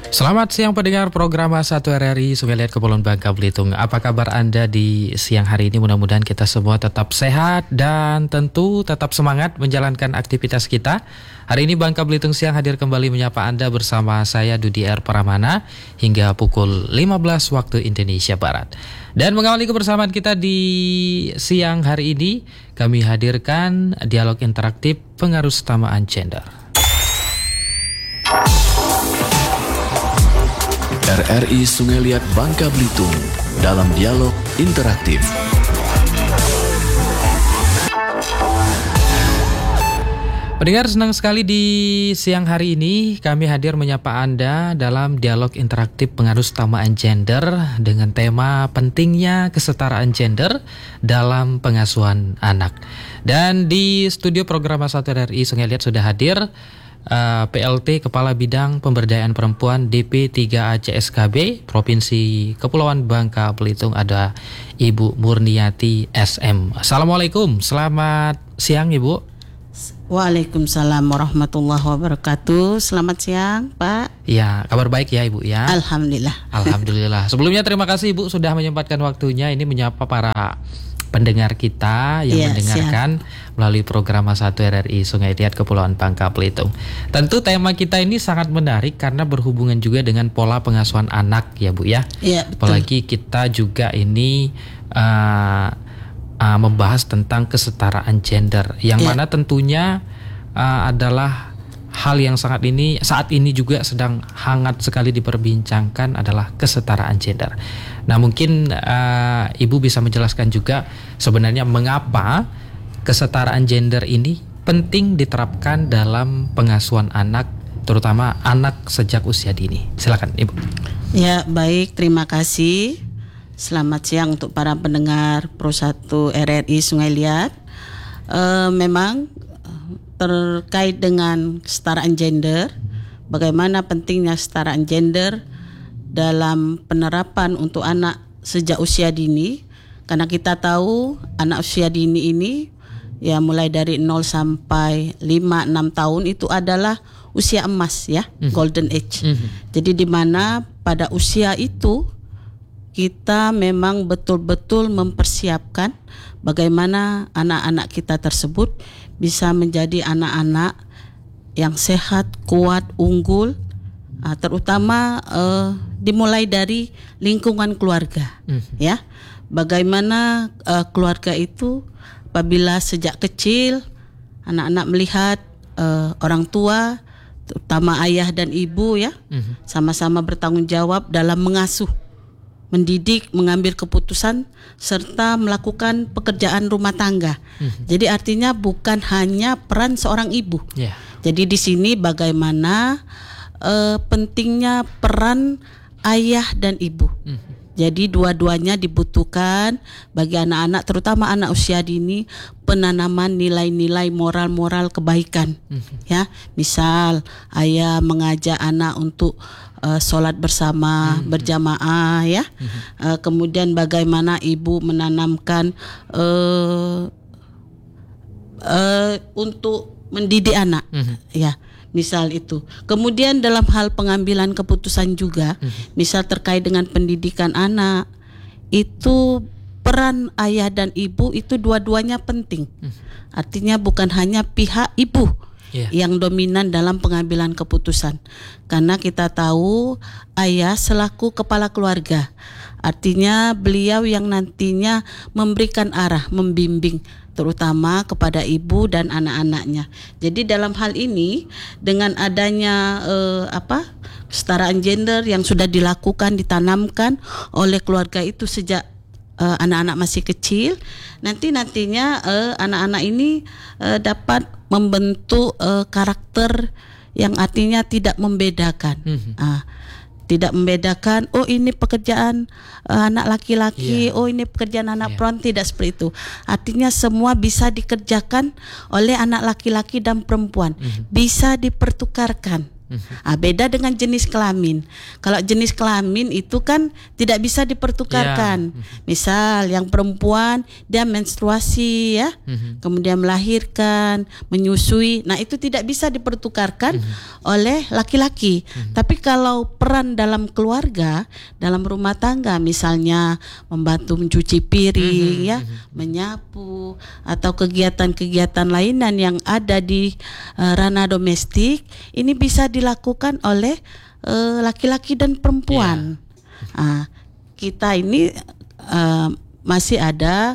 Selamat siang pendengar program A1 RRI Sungai Liat Kepulauan Bangka Belitung. Apa kabar Anda di siang hari ini? Mudah-mudahan kita semua tetap sehat dan tentu tetap semangat menjalankan aktivitas kita. Hari ini Bangka Belitung Siang hadir kembali menyapa Anda bersama saya Dudi R. Pramana hingga pukul 15 waktu Indonesia Barat. Dan mengawali kebersamaan kita di siang hari ini, kami hadirkan dialog interaktif pengaruh setamaan gender. RRI Sungai Liat Bangka Belitung dalam dialog interaktif. Pendengar, senang sekali di siang hari ini kami hadir menyapa Anda dalam dialog interaktif pengaruh setamaan gender dengan tema pentingnya kesetaraan gender dalam pengasuhan anak. Dan di studio program A1 RRI Sungai Liat sudah hadir PLT Kepala Bidang Pemberdayaan Perempuan DP3A CSKB Provinsi Kepulauan Bangka Belitung, ada Ibu Murniati SM. Assalamualaikum, selamat siang Ibu. Waalaikumsalam warahmatullahi wabarakatuh. Selamat siang Pak. Ya, kabar baik ya Ibu ya. Alhamdulillah. Alhamdulillah. Sebelumnya terima kasih Ibu sudah menyempatkan waktunya ini menyapa para pendengar kita yang mendengarkan melalui program A1 RRI Sungai Liat Kepulauan Bangka Belitung. Tentu tema kita ini sangat menarik karena berhubungan juga dengan pola pengasuhan anak ya Bu ya. Iya, betul. Apalagi kita juga ini membahas tentang kesetaraan gender yang mana tentunya adalah hal yang saat ini juga sedang hangat sekali diperbincangkan adalah kesetaraan gender. Nah mungkin Ibu bisa menjelaskan juga sebenarnya mengapa kesetaraan gender ini penting diterapkan dalam pengasuhan anak, terutama anak sejak usia dini. Silakan Ibu. Ya baik, terima kasih. Selamat siang untuk para pendengar Pro 1 RRI Sungai Liat. Memang terkait dengan kesetaraan gender, bagaimana pentingnya kesetaraan gender dalam penerapan untuk anak sejak usia dini, karena kita tahu anak usia dini ini ya mulai dari 0 sampai 5-6 tahun itu adalah usia emas ya, golden age. Jadi di mana pada usia itu kita memang betul-betul mempersiapkan bagaimana anak-anak kita tersebut bisa menjadi anak-anak yang sehat, kuat, unggul, terutama dimulai dari lingkungan keluarga, ya. Bagaimana keluarga itu apabila sejak kecil anak-anak melihat orang tua, terutama ayah dan ibu ya, sama-sama bertanggung jawab dalam mengasuh, mendidik, mengambil keputusan serta melakukan pekerjaan rumah tangga. Jadi artinya bukan hanya peran seorang ibu. Jadi di sini bagaimana pentingnya peran ayah dan ibu. Jadi dua-duanya dibutuhkan bagi anak-anak, terutama anak usia dini, penanaman nilai-nilai moral-moral kebaikan. Ya, misal ayah mengajak anak untuk sholat bersama, berjamaah ya. Kemudian bagaimana ibu menanamkan untuk mendidik anak, ya. Misal itu. Kemudian dalam hal pengambilan keputusan juga, misal terkait dengan pendidikan anak, itu peran ayah dan ibu itu dua-duanya penting. Artinya bukan hanya pihak ibu yang dominan dalam pengambilan keputusan. Karena kita tahu ayah selaku kepala keluarga, artinya beliau yang nantinya memberikan arah, membimbing terutama kepada ibu dan anak-anaknya. Jadi dalam hal ini dengan adanya kesetaraan gender yang sudah dilakukan, ditanamkan oleh keluarga itu sejak anak-anak masih kecil, nantinya anak-anak ini dapat membentuk karakter yang artinya tidak membedakan. Tidak membedakan, oh ini pekerjaan anak laki-laki, oh ini pekerjaan anak perempuan, tidak seperti itu. Artinya semua bisa dikerjakan oleh anak laki-laki dan perempuan, bisa dipertukarkan. Beda dengan jenis kelamin. Kalau jenis kelamin itu kan tidak bisa dipertukarkan. Misal yang perempuan dia menstruasi ya, kemudian melahirkan, menyusui. Nah, itu tidak bisa dipertukarkan oleh laki-laki. Tapi kalau peran dalam keluarga, dalam rumah tangga, misalnya membantu mencuci piring ya, menyapu atau kegiatan-kegiatan lainan yang ada di ranah domestik, ini bisa dilakukan oleh laki-laki dan perempuan. Kita ini masih ada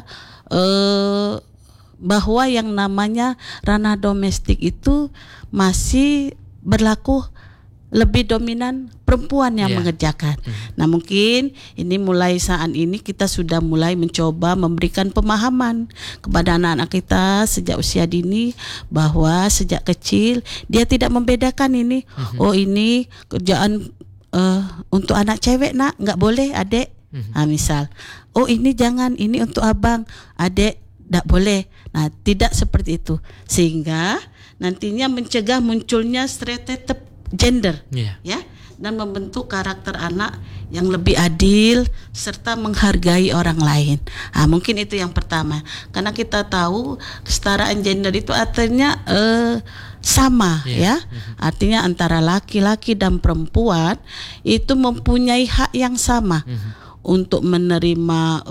bahwa yang namanya ranah domestik itu masih berlaku lebih dominan perempuan yang mengerjakan. Nah, mungkin ini mulai saat ini kita sudah mulai mencoba memberikan pemahaman kepada anak-anak kita sejak usia dini, bahwa sejak kecil dia tidak membedakan ini. Oh, ini kerjaan untuk anak cewek, nak, nggak boleh, adek. Misal, oh ini jangan, ini untuk abang, adek, nggak boleh. Nah, tidak seperti itu, sehingga nantinya mencegah munculnya stereotip gender, ya, dan membentuk karakter anak yang lebih adil serta menghargai orang lain. Mungkin itu yang pertama, karena kita tahu kesetaraan gender itu artinya sama, ya, artinya antara laki-laki dan perempuan itu mempunyai hak yang sama untuk menerima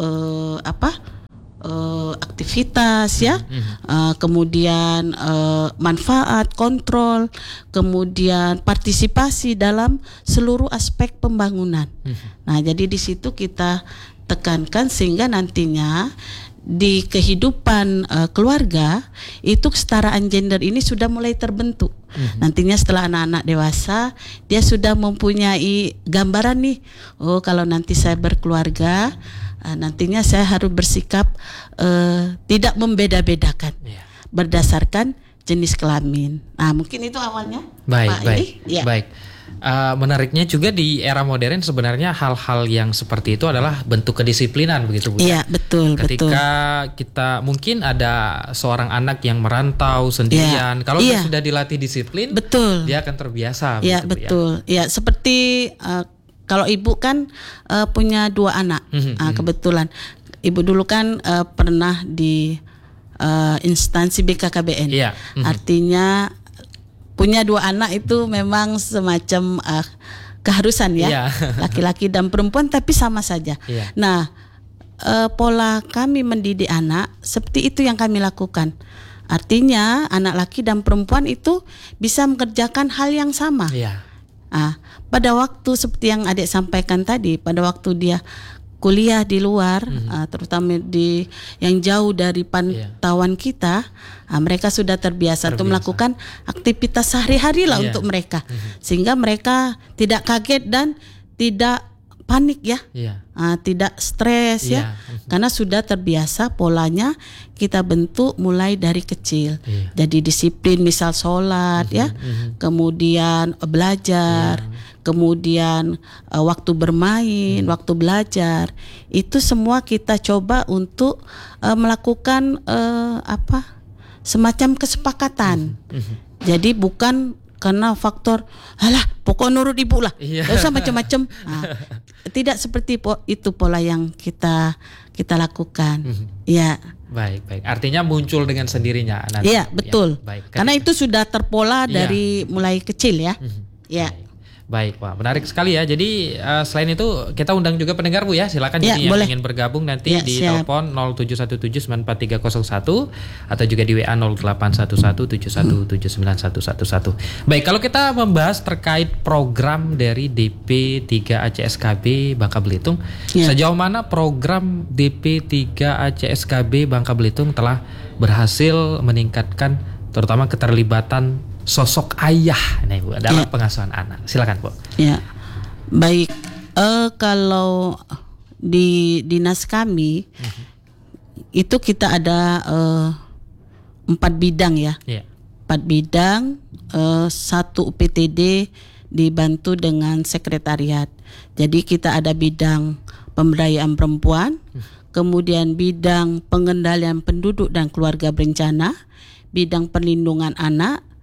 aktivitas ya, kemudian manfaat, kontrol, kemudian partisipasi dalam seluruh aspek pembangunan. Nah, jadi di situ kita tekankan sehingga nantinya di kehidupan keluarga itu kesetaraan gender ini sudah mulai terbentuk. Nantinya setelah anak-anak dewasa, dia sudah mempunyai gambaran nih, oh kalau nanti saya berkeluarga, nantinya saya harus bersikap tidak membeda-bedakan berdasarkan jenis kelamin. Nah, mungkin itu awalnya. Baik. Menariknya juga di era modern sebenarnya hal-hal yang seperti itu adalah bentuk kedisiplinan, begitu Bu? Iya, betul. Ketika kita mungkin ada seorang anak yang merantau sendirian, kalau dia sudah dilatih disiplin, dia akan terbiasa. Iya, betul. Ya, seperti kalau ibu kan punya 2 anak, kebetulan ibu dulu kan pernah di instansi BKKBN, artinya punya 2 anak itu memang semacam keharusan ya, laki-laki dan perempuan tapi sama saja. Nah, pola kami mendidik anak seperti itu yang kami lakukan. Artinya anak laki dan perempuan itu bisa mengerjakan hal yang sama. Pada waktu seperti yang adik sampaikan tadi, pada waktu dia kuliah di luar, terutama di yang jauh dari pantauan kita, mereka sudah terbiasa untuk melakukan aktivitas sehari-hari lah untuk mereka, sehingga mereka tidak kaget dan tidak panik ya, tidak stres ya, karena sudah terbiasa polanya kita bentuk mulai dari kecil. Jadi disiplin, misal sholat ya, kemudian belajar, kemudian waktu bermain, waktu belajar, itu semua kita coba untuk melakukan semacam kesepakatan. Jadi bukan karena faktor alah pokok nurut ibu lah, gak usah macam-macam. Tidak seperti itu pola yang kita lakukan. Baik. Artinya muncul dengan sendirinya nanti. Iya, betul. Karena itu sudah terpola dari mulai kecil ya. Baik, wah menarik sekali ya. Jadi selain itu kita undang juga pendengar Bu ya. Silakan jadi yang ingin bergabung nanti di telepon 0717953911 atau juga di WA 081171791111. Baik, kalau kita membahas terkait program dari DP3 ACSKB Bangka Belitung, sejauh mana program DP3 ACSKB Bangka Belitung telah berhasil meningkatkan terutama keterlibatan sosok ayah nih Bu dalam pengasuhan anak. Silakan Bu. Ya. Baik. Kalau di dinas kami itu kita ada 4 bidang ya. 4 bidang, 1 UPTD dibantu dengan sekretariat. Jadi kita ada bidang pemberdayaan perempuan, kemudian bidang pengendalian penduduk dan keluarga berencana, bidang perlindungan anak,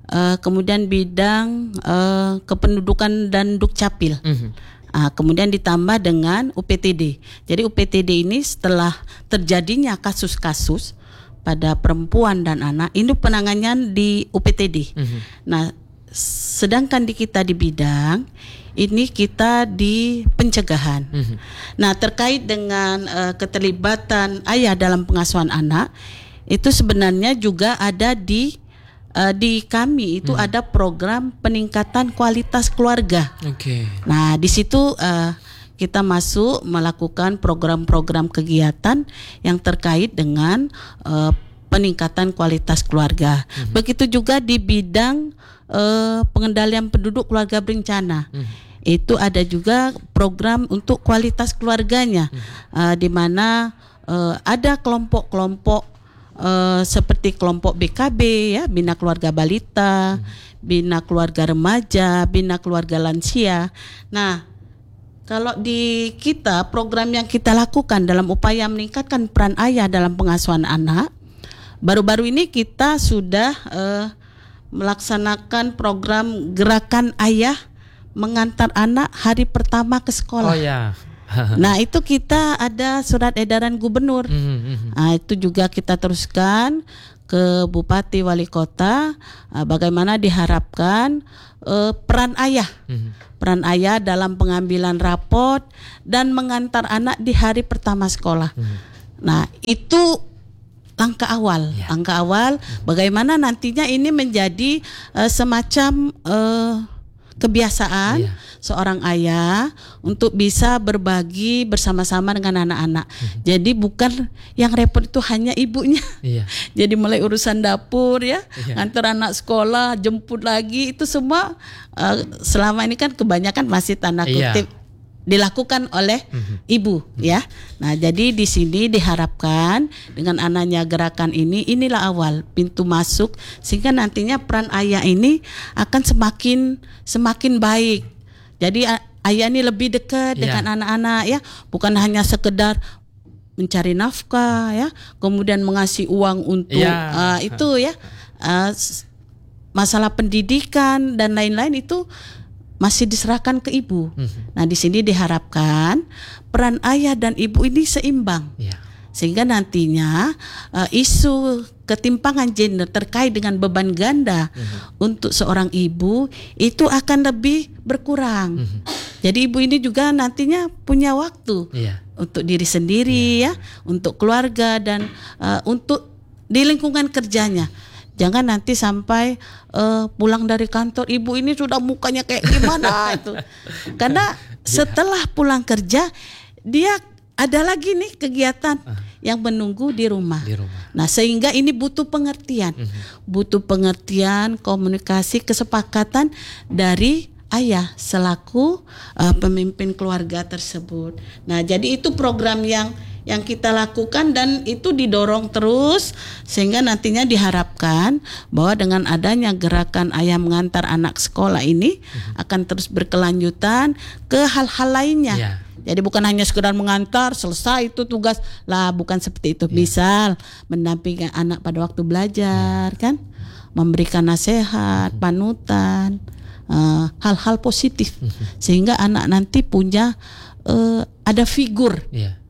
kemudian bidang kependudukan dan Dukcapil. Kemudian ditambah dengan UPTD. Jadi UPTD ini setelah terjadinya kasus-kasus pada perempuan dan anak, ini penanganan di UPTD. Nah, sedangkan di kita di bidang ini kita di pencegahan. Nah, terkait dengan keterlibatan ayah dalam pengasuhan anak, itu sebenarnya juga ada di kami itu ada program peningkatan kualitas keluarga. Nah, di situ kita masuk melakukan program-program kegiatan yang terkait dengan peningkatan kualitas keluarga. Begitu juga di bidang pengendalian penduduk keluarga berencana. Itu ada juga program untuk kualitas keluarganya, di mana ada kelompok-kelompok seperti kelompok BKB ya, Bina Keluarga Balita, Bina Keluarga Remaja, Bina Keluarga Lansia. Nah, kalau di kita program yang kita lakukan dalam upaya meningkatkan peran ayah dalam pengasuhan anak, baru-baru ini kita sudah melaksanakan program gerakan ayah mengantar anak hari pertama ke sekolah. Nah, itu kita ada surat edaran gubernur. Nah, itu juga kita teruskan ke Bupati Wali Kota, bagaimana diharapkan peran ayah dalam pengambilan rapot dan mengantar anak di hari pertama sekolah. Nah, itu langkah awal bagaimana nantinya ini menjadi semacam kebiasaan seorang ayah untuk bisa berbagi bersama-sama dengan anak-anak. Jadi bukan yang repot itu hanya ibunya. Jadi mulai urusan dapur ya, antar anak sekolah, jemput lagi, itu semua selama ini kan kebanyakan masih tanda kutip dilakukan oleh ibu ya. Nah, jadi di sini diharapkan dengan anaknya gerakan ini, inilah awal pintu masuk sehingga nantinya peran ayah ini akan semakin baik. Jadi ayah ini lebih dekat dengan anak-anak ya, bukan hanya sekedar mencari nafkah ya, kemudian mengasih uang untuk itu ya, masalah pendidikan dan lain-lain itu masih diserahkan ke ibu. Nah, di sini diharapkan peran ayah dan ibu ini seimbang. Sehingga nantinya isu ketimpangan gender terkait dengan beban ganda untuk seorang ibu itu akan lebih berkurang. Jadi ibu ini juga nantinya punya waktu untuk diri sendiri ya, untuk keluarga dan untuk di lingkungan kerjanya. Jangan nanti sampai pulang dari kantor ibu ini sudah mukanya kayak gimana itu. Karena setelah pulang kerja dia ada lagi nih kegiatan yang menunggu di rumah. Nah, sehingga ini butuh pengertian. Butuh pengertian, komunikasi, kesepakatan dari ayah selaku pemimpin keluarga tersebut. Nah, jadi itu program yang kita lakukan dan itu didorong terus sehingga nantinya diharapkan bahwa dengan adanya gerakan ayah mengantar anak sekolah ini akan terus berkelanjutan ke hal-hal lainnya. Jadi bukan hanya sekedar mengantar selesai itu tugas lah, bukan seperti itu. Bisa mendampingi anak pada waktu belajar kan, memberikan nasihat, panutan, hal-hal positif sehingga anak nanti punya ada figur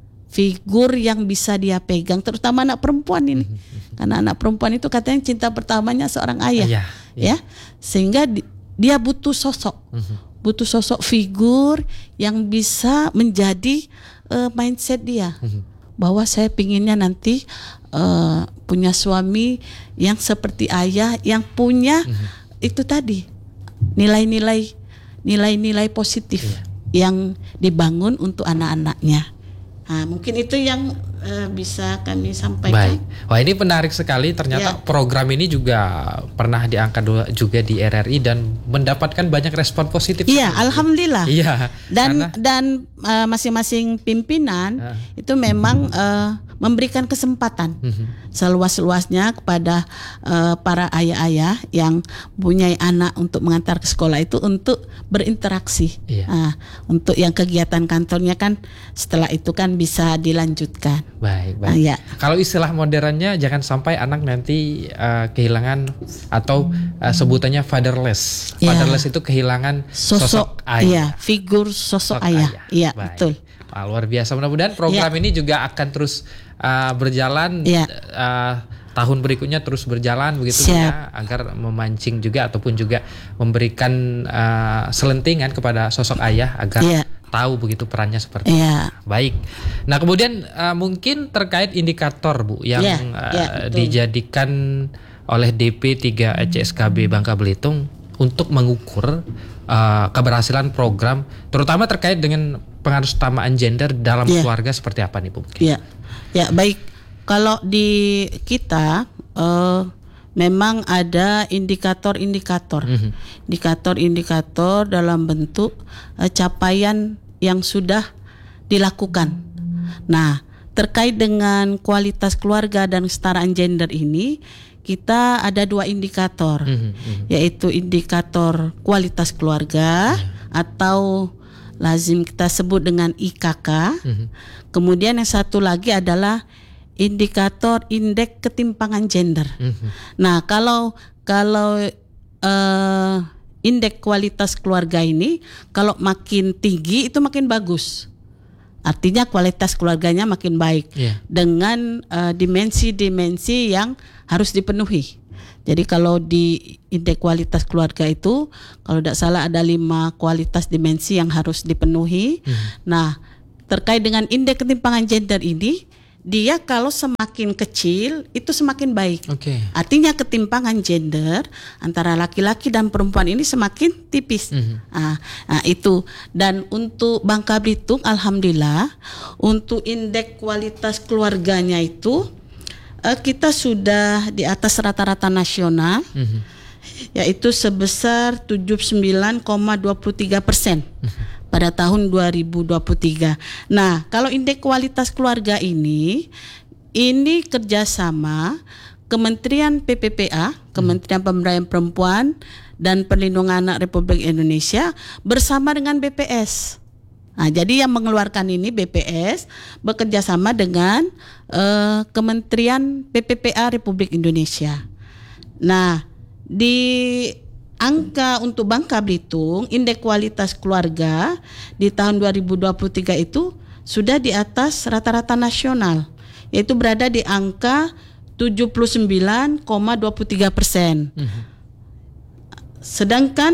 yang bisa dia pegang, terutama anak perempuan ini. Karena anak perempuan itu katanya cinta pertamanya seorang ayah. Ya. Sehingga dia butuh sosok. Butuh sosok figur yang bisa menjadi mindset dia. Bahwa saya pinginnya nanti punya suami yang seperti ayah, yang punya itu tadi nilai-nilai positif yang dibangun untuk anak-anaknya. Nah, mungkin itu yang bisa kami sampaikan. Baik. Wah, ini menarik sekali. Ternyata program ini juga pernah diangkat juga di RRI dan mendapatkan banyak respon positif. Iya, alhamdulillah. Iya. Dan masing-masing pimpinan itu memang memberikan kesempatan seluas-luasnya kepada para ayah-ayah yang punya anak untuk mengantar ke sekolah itu untuk berinteraksi. Untuk yang kegiatan kantornya kan setelah itu kan bisa dilanjutkan. Baik. Kalau istilah modernnya jangan sampai anak nanti kehilangan atau sebutannya fatherless. Fatherless itu kehilangan sosok ayah. Figur sosok ayah. Iya, betul. Luar biasa. Mudah-mudahan program ini juga akan terus berjalan. Tahun berikutnya terus berjalan begitu ya, agar memancing juga ataupun juga memberikan selentingan kepada sosok ayah agar tahu begitu perannya seperti apa. Baik. Nah, kemudian mungkin terkait indikator Bu yang dijadikan oleh DP3 ECSKB Bangka Belitung untuk mengukur keberhasilan program, terutama terkait dengan pengaruh utamaan gender dalam keluarga seperti apa nih Bu? Ya, baik. Kalau di kita memang ada indikator-indikator dalam bentuk capaian yang sudah dilakukan. Nah, terkait dengan kualitas keluarga dan kesetaraan gender ini, kita ada 2 indikator, yaitu indikator kualitas keluarga atau lazim kita sebut dengan IKK. Kemudian yang satu lagi adalah indikator indeks ketimpangan gender. Nah, kalau indeks kualitas keluarga ini kalau makin tinggi itu makin bagus. Artinya kualitas keluarganya makin baik dengan dimensi-dimensi yang harus dipenuhi. Jadi kalau di indeks kualitas keluarga itu kalau tidak salah ada 5 kualitas dimensi yang harus dipenuhi. Nah, terkait dengan indeks ketimpangan gender ini, dia kalau semakin kecil itu semakin baik. Artinya ketimpangan gender antara laki-laki dan perempuan ini semakin tipis. Nah, itu. Dan untuk Bangka Belitung, alhamdulillah, untuk indeks kualitas keluarganya itu kita sudah di atas rata-rata nasional, yaitu sebesar 79,23%. Pada tahun 2023. Nah, kalau indeks kualitas keluarga ini kerjasama Kementerian PPPA, Kementerian Pemberdayaan Perempuan dan Perlindungan Anak Republik Indonesia bersama dengan BPS. Nah, jadi yang mengeluarkan ini BPS bekerjasama dengan Kementerian PPPA Republik Indonesia. Nah, di angka untuk Bangka Belitung, indeks kualitas keluarga di tahun 2023 itu sudah di atas rata-rata nasional, yaitu berada di angka 79,23%. Sedangkan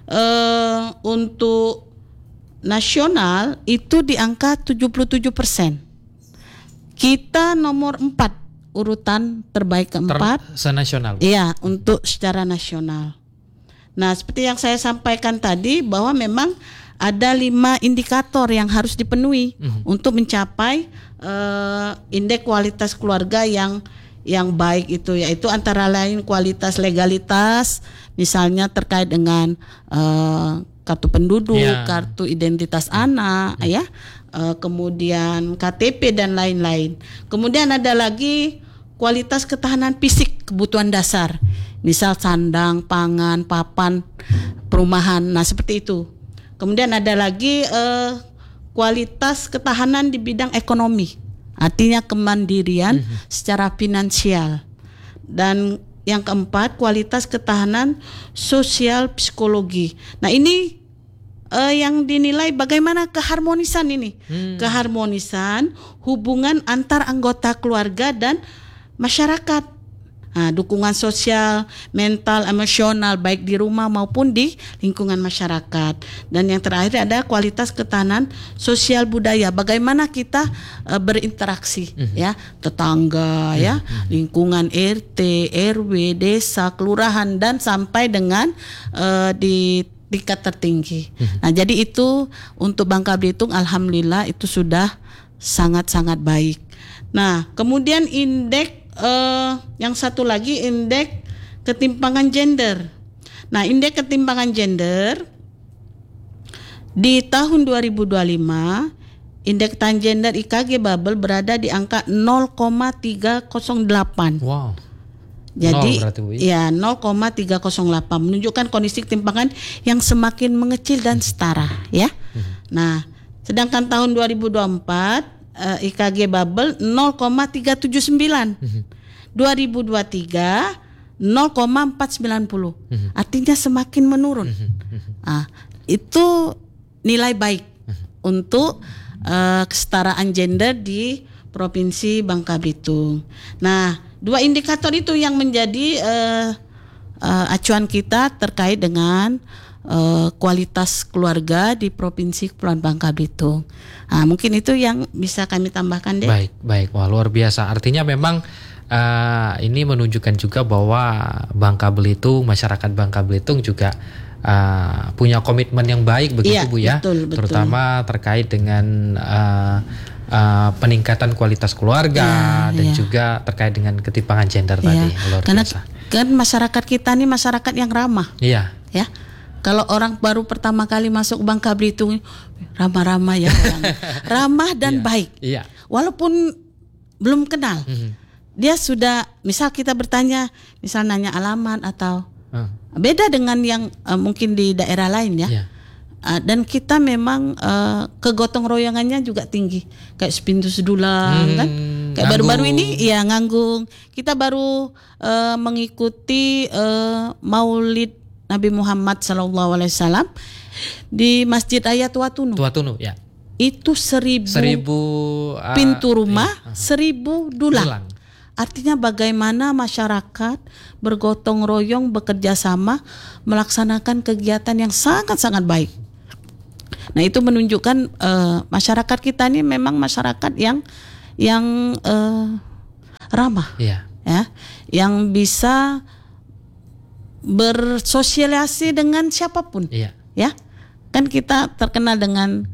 untuk nasional itu di angka 77%. Kita nomor 4, urutan terbaik keempat. Senasional. Iya, untuk secara nasional. Nah, seperti yang saya sampaikan tadi bahwa memang ada 5 indikator yang harus dipenuhi untuk mencapai indeks kualitas keluarga yang baik itu, yaitu antara lain kualitas legalitas, misalnya terkait dengan kartu penduduk, kartu identitas anak, kemudian KTP dan lain-lain. Kemudian ada lagi kualitas ketahanan fisik kebutuhan dasar. Misal sandang, pangan, papan, perumahan, nah seperti itu. Kemudian ada lagi kualitas ketahanan di bidang ekonomi, artinya kemandirian secara finansial. Dan yang keempat, kualitas ketahanan sosial psikologi. Nah ini yang dinilai bagaimana keharmonisan ini, keharmonisan hubungan antar anggota keluarga dan masyarakat. Nah, dukungan sosial, mental, emosional baik di rumah maupun di lingkungan masyarakat. Dan yang terakhir ada kualitas ketahanan sosial budaya. Bagaimana kita berinteraksi ya, tetangga ya, lingkungan RT, RW, desa, kelurahan dan sampai dengan di tingkat tertinggi. Nah, jadi itu untuk Bangka Belitung alhamdulillah itu sudah sangat-sangat baik. Nah, kemudian indeks yang satu lagi indeks ketimpangan gender. Nah, indeks ketimpangan gender di tahun 2025 indeks transgender IKG Bubble berada di angka 0,308. Wow. Jadi berarti, Bu. ya 0,308 menunjukkan kondisi ketimpangan yang semakin mengecil dan setara ya. Nah, sedangkan tahun 2024 IKG Bubble 0,379. 2023 0,490. Artinya semakin menurun. Itu nilai baik untuk kesetaraan gender di Provinsi Bangka Belitung. Nah, 2 indikator itu yang menjadi acuan kita terkait dengan kualitas keluarga di Provinsi Kepulauan Bangka Belitung. Nah, mungkin itu yang bisa kami tambahkan deh. Baik. Wah, luar biasa. Artinya memang ini menunjukkan juga bahwa Bangka Belitung, masyarakat Bangka Belitung juga punya komitmen yang baik begitu, Bu ya. Betul. Terutama terkait dengan peningkatan kualitas keluarga dan juga terkait dengan ketimpangan gender tadi. Luar Karena biasa. kan masyarakat kita ini masyarakat yang ramah. Iya. Ya. Kalau orang baru pertama kali masuk Bangka Belitung, ramah-ramah ya orang. Ramah dan baik. Iya. Walaupun belum kenal. Dia sudah, misal kita bertanya, misal nanya alamat atau beda dengan yang mungkin di daerah lain ya. Iya. Dan kita memang kegotong royongannya juga tinggi, kayak sepintu sedulang kan, kayak baru-baru ini ya Nganggung kita baru mengikuti Maulid Nabi Muhammad SAW di Masjid Raya Tuatunu ya. Itu 1000 pintu rumah, 1000 dulang. Artinya bagaimana masyarakat bergotong royong bekerja sama melaksanakan kegiatan yang sangat-sangat baik. Nah, itu menunjukkan masyarakat kita ini memang masyarakat yang ramah, ya, yang bisa bersosialisasi dengan siapapun, ya. Kan kita terkenal dengan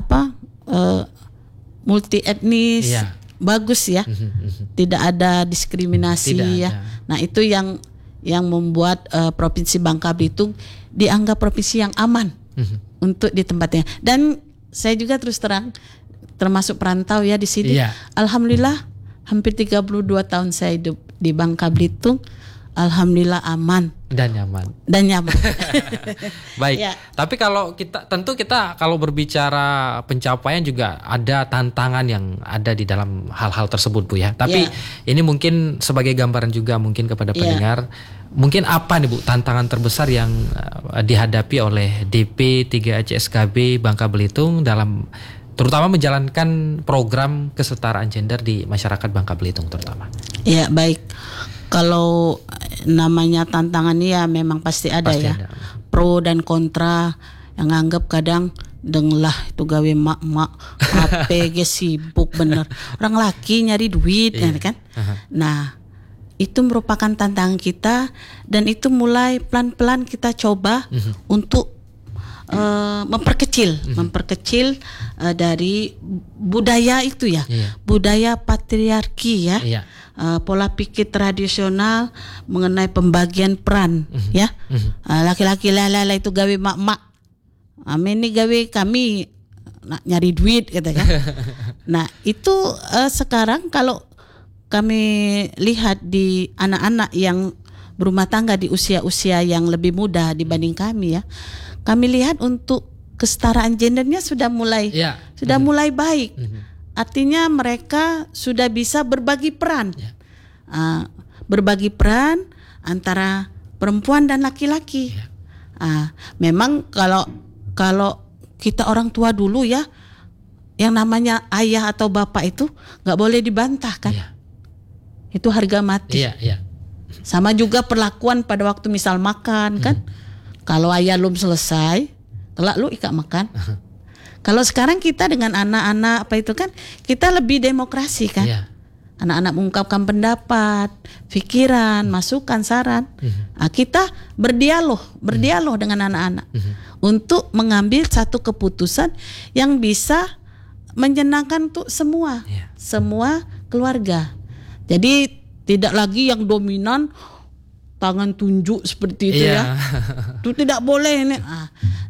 multi etnis, bagus ya, tidak ada diskriminasi, ya. Nah, itu yang membuat Provinsi Bangka Belitung dianggap provinsi yang aman untuk di tempatnya. Dan saya juga terus terang termasuk perantau ya di sini. Alhamdulillah hampir 32 tahun saya hidup di Bangka Belitung. Alhamdulillah aman dan nyaman. Baik. Tapi kalau kita kalau berbicara pencapaian juga ada tantangan yang ada di dalam hal-hal tersebut, Bu ya. Tapi ini mungkin sebagai gambaran juga mungkin kepada pendengar, mungkin apa nih, Bu, tantangan terbesar yang dihadapi oleh DP 3ACSKB Bangka Belitung dalam terutama menjalankan program kesetaraan gender di masyarakat Bangka Belitung terutama. Ya, baik. Kalau namanya tantangan ya memang pasti ada. Pro dan kontra, yang anggap kadang denglah itu gawe mak-mak HP sibuk bener. Orang laki nyari duit kan. Nah, itu merupakan tantangan kita dan itu mulai pelan-pelan kita coba untuk memperkecil dari budaya itu ya. Budaya patriarki ya. Pola pikir tradisional mengenai pembagian peran ya. Laki-laki lala itu gawe mak-mak. Amin ini gawe kami nak nyari duit gitu kan. Nah, itu sekarang kalau kami lihat di anak-anak yang berumah tangga di usia-usia yang lebih muda dibanding kami ya. Kami lihat untuk kesetaraan gendernya sudah mulai baik. Artinya mereka sudah bisa berbagi peran, berbagi peran antara perempuan dan laki-laki. Memang kalau kita orang tua dulu ya, yang namanya ayah atau bapak itu nggak boleh dibantah kan, itu harga mati. Sama juga perlakuan pada waktu misal makan kan, kalau ayah belum selesai, kelak lu ikat makan. Kalau sekarang kita dengan anak-anak kita lebih demokrasi kan. Anak-anak mengungkapkan pendapat, pikiran, masukan, saran. Kita berdialog dengan anak-anak untuk mengambil satu keputusan yang bisa menyenangkan untuk semua keluarga. Jadi tidak lagi yang dominan tangan tunjuk seperti itu ya. Itu tidak boleh. Nah,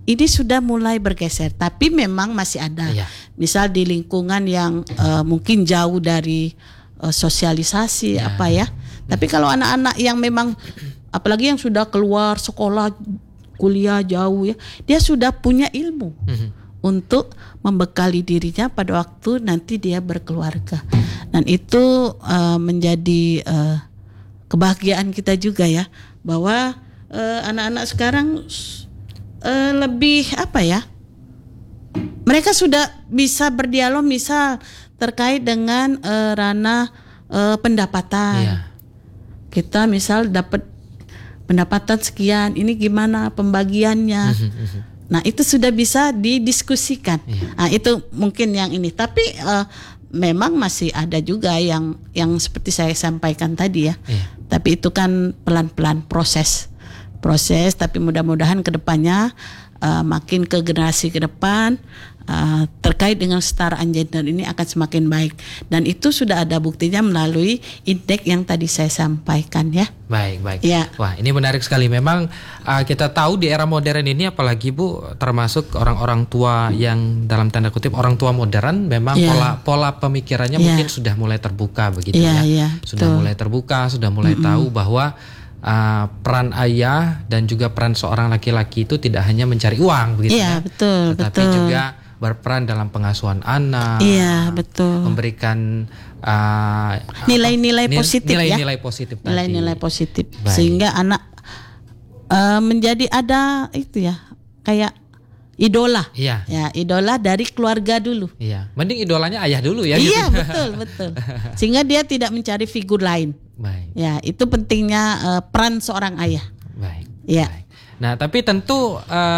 ini sudah mulai bergeser, tapi memang masih ada. Iya. Misal di lingkungan yang mungkin jauh dari sosialisasi apa ya. Tapi kalau anak-anak yang memang apalagi yang sudah keluar sekolah, kuliah jauh ya, dia sudah punya ilmu untuk membekali dirinya pada waktu nanti dia berkeluarga. Dan itu menjadi kebahagiaan kita juga ya, bahwa anak-anak sekarang lebih apa ya, mereka sudah bisa berdialog misal terkait dengan ranah pendapatan. Iya. Kita misal dapat pendapatan sekian, ini gimana pembagiannya. Nah itu sudah bisa didiskusikan. Nah itu mungkin yang ini. Tapi memang masih ada juga yang seperti saya sampaikan tadi ya. Tapi itu kan pelan-pelan proses. Tapi mudah-mudahan kedepannya makin ke generasi ke depan terkait dengan kesetaraan gender ini akan semakin baik, dan itu sudah ada buktinya melalui indeks yang tadi saya sampaikan ya. Baik. Ya. Wah, ini menarik sekali. Memang kita tahu di era modern ini, apalagi Bu, termasuk orang-orang tua yang dalam tanda kutip orang tua modern, memang pola pemikirannya mungkin sudah mulai terbuka begitu ya. Sudah mulai terbuka, sudah mulai tahu bahwa peran ayah dan juga peran seorang laki-laki itu tidak hanya mencari uang begitu ya. Tetapi juga berperan dalam pengasuhan anak. Iya, betul. Memberikan nilai-nilai positif nilai-nilai positif tadi. Nilai-nilai positif. Baik. Sehingga anak menjadi ada itu ya, kayak idola. Iya. Ya, idola dari keluarga dulu. Iya. Mending idolanya ayah dulu ya. Iya, gitu. betul. Sehingga dia tidak mencari figur lain. Baik. Ya, itu pentingnya peran seorang ayah. Baik. Ya. Baik. Nah, tapi tentu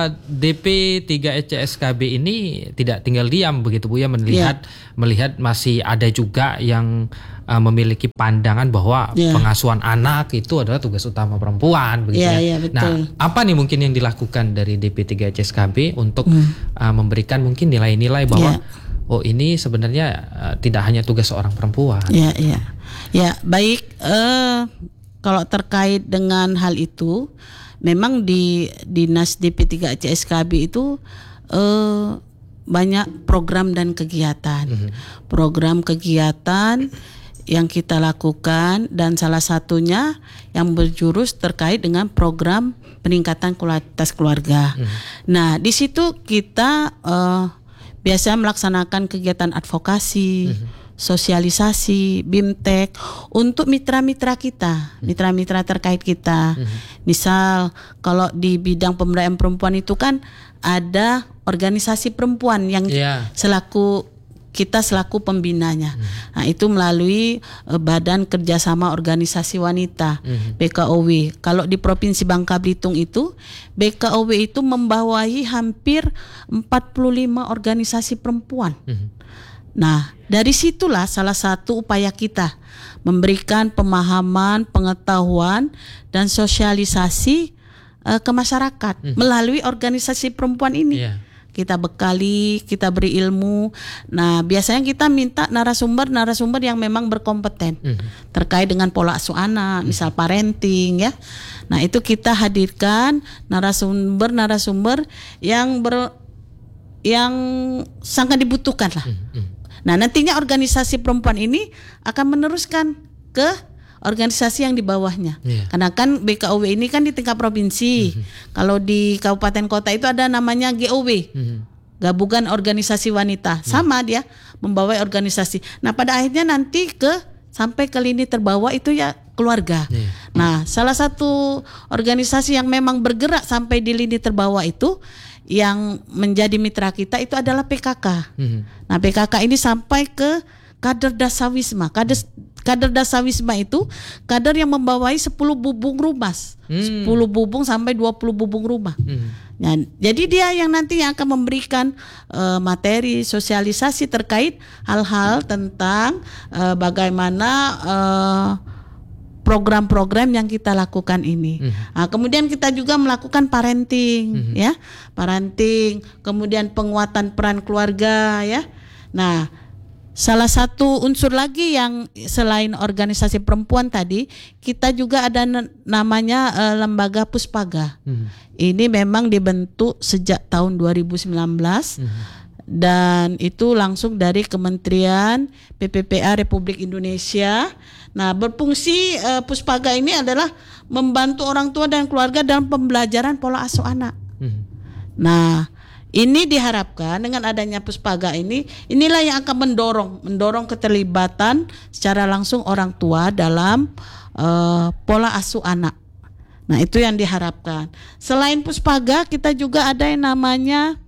DP3ECSKB ini tidak tinggal diam begitu Bu ya, melihat masih ada juga yang memiliki pandangan bahwa pengasuhan anak itu adalah tugas utama perempuan begitu ya. Iya, betul. Nah, apa nih mungkin yang dilakukan dari DP3ECSKB untuk memberikan mungkin nilai-nilai bahwa oh ini sebenarnya tidak hanya tugas seorang perempuan. Ya, baik. Kalau terkait dengan hal itu, memang di Dinas DP3ECSKB itu banyak program dan kegiatan. Program kegiatan yang kita lakukan, dan salah satunya yang berjurus terkait dengan program peningkatan kualitas keluarga. Nah, di situ kita biasa melaksanakan kegiatan advokasi, sosialisasi, BIMTEK untuk mitra-mitra kita, mitra-mitra terkait kita. Misal kalau di bidang pemberdayaan perempuan itu kan ada organisasi perempuan yang kita selaku pembinanya. Nah, itu melalui Badan Kerjasama Organisasi Wanita, BKOW. Kalau di Provinsi Bangka Belitung itu, BKOW itu membawahi hampir 45 organisasi perempuan. Nah, dari situlah salah satu upaya kita memberikan pemahaman, pengetahuan, dan sosialisasi ke masyarakat melalui organisasi perempuan ini. Kita bekali, kita beri ilmu. Nah, biasanya kita minta narasumber yang memang berkompeten terkait dengan pola asuh anak, misal parenting ya. Nah, itu kita hadirkan narasumber yang sangat dibutuhkan lah. Nah, nantinya organisasi perempuan ini akan meneruskan ke organisasi yang di bawahnya. Karena kan BKOW ini kan di tingkat provinsi. Kalau di kabupaten kota itu ada namanya GOW, Gabungan Organisasi Wanita. Sama dia membawa organisasi. Nah, pada akhirnya nanti sampai ke lini terbawah itu ya keluarga. Nah, salah satu organisasi yang memang bergerak sampai di lini terbawah itu yang menjadi mitra kita itu adalah PKK. Nah, PKK ini sampai ke kader dasawisma. Kader dasawisma itu kader yang membawai 10 bubung rumah. 10 bubung sampai 20 bubung rumah. Nah, jadi dia yang nanti yang akan memberikan materi sosialisasi terkait hal-hal tentang bagaimana program-program yang kita lakukan ini. Nah, kemudian kita juga melakukan parenting, parenting, kemudian penguatan peran keluarga, ya. Nah, salah satu unsur lagi yang selain organisasi perempuan tadi, kita juga ada namanya lembaga Puspaga. Ini memang dibentuk sejak tahun 2019 dan itu langsung dari Kementerian PPPA Republik Indonesia. Nah, berfungsi Puspaga ini adalah membantu orang tua dan keluarga dalam pembelajaran pola asuh anak. Nah, ini diharapkan dengan adanya Puspaga inilah yang akan mendorong keterlibatan secara langsung orang tua dalam pola asuh anak. Nah, itu yang diharapkan. Selain Puspaga, kita juga ada yang namanya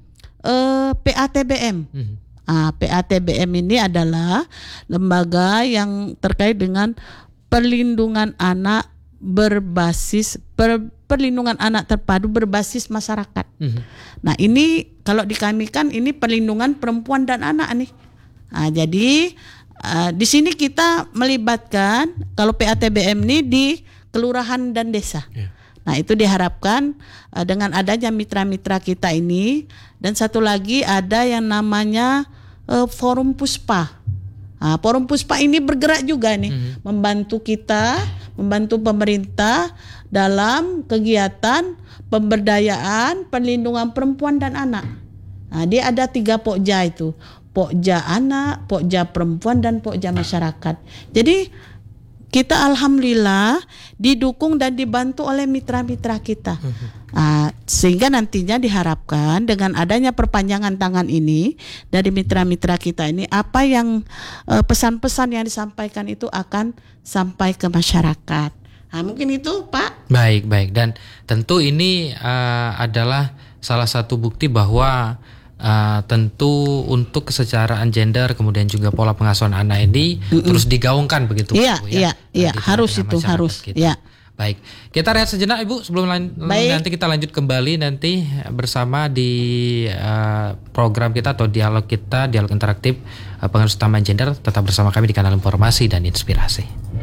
PATBM. PATBM ini adalah lembaga yang terkait dengan perlindungan anak berbasis perlindungan anak terpadu berbasis masyarakat. Nah, ini kalau di kami kan ini perlindungan perempuan dan anak nih. Nah, jadi di sini kita melibatkan kalau PATBM ini di kelurahan dan desa. Nah, itu diharapkan dengan adanya mitra-mitra kita ini, dan satu lagi ada yang namanya Forum Puspa. Nah, Forum Puspa ini bergerak juga nih, membantu kita, membantu pemerintah dalam kegiatan pemberdayaan perlindungan perempuan dan anak. Nah, dia ada 3 pokja itu, pokja anak, pokja perempuan, dan pokja masyarakat. Jadi kita alhamdulillah didukung dan dibantu oleh mitra-mitra kita. Sehingga nantinya diharapkan dengan adanya perpanjangan tangan ini dari mitra-mitra kita ini, apa yang pesan-pesan yang disampaikan itu akan sampai ke masyarakat. Nah, mungkin itu, Pak. Baik. Dan tentu ini adalah salah satu bukti bahwa tentu untuk kesetaraan gender kemudian juga pola pengasuhan anak ini terus digaungkan begitu. Iya, harus itu harus. Gitu. Ya. Baik, kita rehat sejenak Ibu sebelum nanti kita lanjut kembali nanti bersama di program kita atau dialog interaktif pengarus utama gender. Tetap bersama kami di kanal Informasi dan Inspirasi.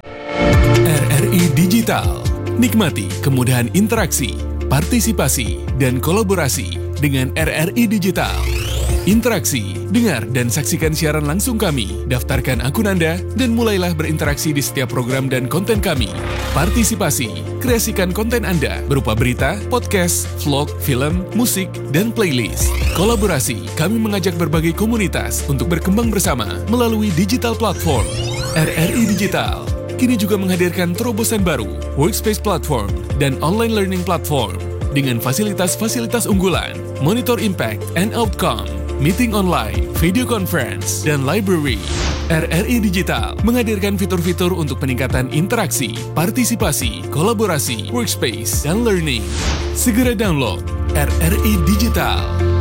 RRI Digital, nikmati kemudahan interaksi, partisipasi, dan kolaborasi dengan RRI Digital. Interaksi, dengar dan saksikan siaran langsung kami, daftarkan akun Anda, dan mulailah berinteraksi di setiap program dan konten kami. Partisipasi, kreasikan konten Anda berupa berita, podcast, vlog, film, musik, dan playlist. Kolaborasi, kami mengajak berbagai komunitas untuk berkembang bersama melalui digital platform. RRI Digital kini juga menghadirkan terobosan baru, workspace platform, dan online learning platform dengan fasilitas-fasilitas unggulan, monitor impact and outcome, meeting online, video conference, dan library. RRI Digital menghadirkan fitur-fitur untuk peningkatan interaksi, partisipasi, kolaborasi, workspace, dan learning. Segera download RRI Digital.